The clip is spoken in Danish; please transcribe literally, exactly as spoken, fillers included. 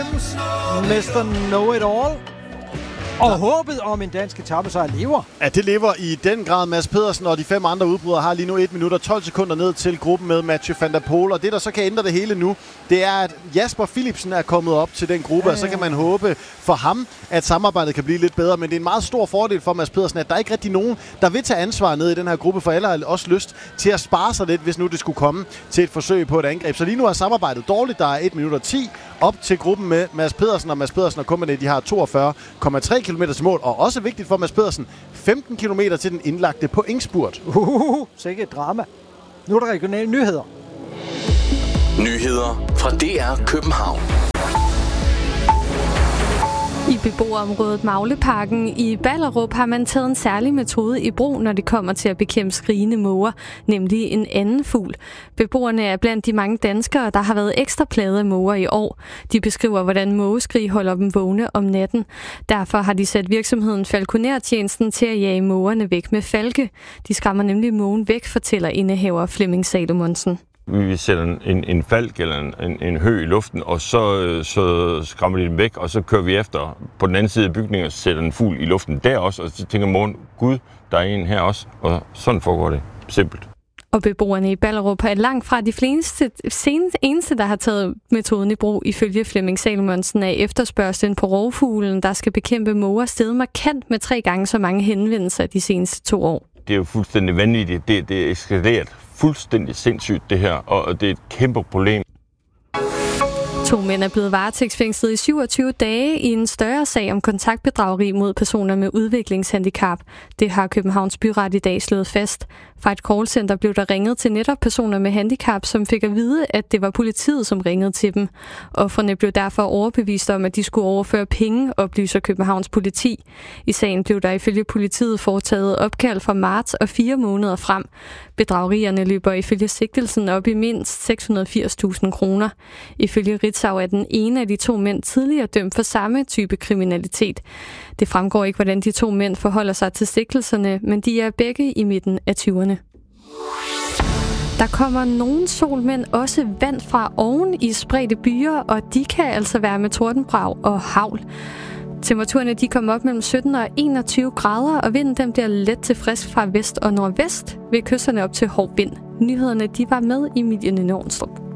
halvfems. mister Know-It-All. Og håbet om en dansk etapesejr lever. Ja, det lever i den grad. Mads Pedersen og de fem andre udbrydere har lige nu et minut og tolv sekunder ned til gruppen med Mathieu van der Poel. Og det, der så kan ændre det hele nu, det er, at Jasper Philipsen er kommet op til den gruppe. Ja, ja. Og så kan man håbe for ham, at samarbejdet kan blive lidt bedre. Men det er en meget stor fordel for Mads Pedersen, at der er ikke rigtig nogen, der vil tage ansvar ned i den her gruppe. For alle har også lyst til at spare sig lidt, hvis nu det skulle komme til et forsøg på et angreb. Så lige nu er samarbejdet dårligt. Der er et minut og ti op til gruppen med Mads Pedersen. Og Mads Pedersen og kompagni, de har toogfyrre komma tre kilometer til mål. Og også vigtigt for Mads Pedersen, femten kilometer til den indlagte pointspurt. Uhuhu, sikke et drama. Nu er der regionale nyheder. Nyheder fra D R København. I beboerområdet Magleparken i Ballerup har man taget en særlig metode i brug, når det kommer til at bekæmpe skrigende måger, nemlig en anden fugl. Beboerne er blandt de mange danskere, der har været ekstra plaget af måger i år. De beskriver, hvordan mågeskrig holder dem vågne om natten. Derfor har de sat virksomheden Falconer-tjenesten til at jage mågerne væk med falke. De skræmmer nemlig mågen væk, fortæller indehaver Flemming Salomonsen. Vi sætter en, en falk eller en, en hø i luften, og så, så skræmmer de dem væk, og så kører vi efter på den anden side af bygningen og sætter en fugl i luften der også, og så tænker morgen, gud, der er en her også, og sådan foregår det. Simpelt. Og beboerne i Ballerup er langt fra de fleste, seneste, eneste, der har taget metoden i brug, ifølge Flemming Salomonsen, af efterspørgslen på rovfuglen, der skal bekæmpe måger, steget markant med tre gange så mange henvendelser de seneste to år. Det er jo fuldstændig vanvittigt. Det, det er eskaleret fuldstændig sindssygt, det her, og det er et kæmpe problem. To mænd er blevet varetægtsfængslet i syvogtyve dage i en større sag om kontaktbedrageri mod personer med udviklingshandicap. Det har Københavns Byret i dag slået fast. Fra et callcenter blev der ringet til netop personer med handicap, som fik at vide, at det var politiet, som ringede til dem. Ofrene blev derfor overbevist om, at de skulle overføre penge, oplyser Københavns politi. I sagen blev der ifølge politiet foretaget opkald fra marts og fire måneder frem. Bedragerierne løber ifølge sigtelsen op i mindst seks hundrede og firs tusind kroner. Ifølge Ritzau er den ene af de to mænd tidligere dømt for samme type kriminalitet. Det fremgår ikke, hvordan de to mænd forholder sig til sigtelserne, men de er begge i midten af tyverne. Der kommer nogen sol, men også vand fra oven i spredte byer, og de kan altså være med tordenbrag og hagl. Temperaturerne de kommer op mellem sytten og enogtyve grader, og vinden den bliver let til frisk fra vest og nordvest ved kysterne op til hård vind. Nyhederne de var med i Emilie Nørnstrup.